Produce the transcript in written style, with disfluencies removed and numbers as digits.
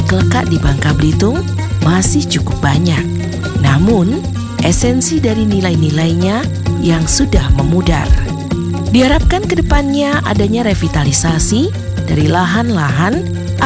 lekat di Bangka Belitung masih cukup banyak. Namun, esensi dari nilai-nilainya yang sudah memudar. Diharapkan ke depannya adanya revitalisasi dari lahan-lahan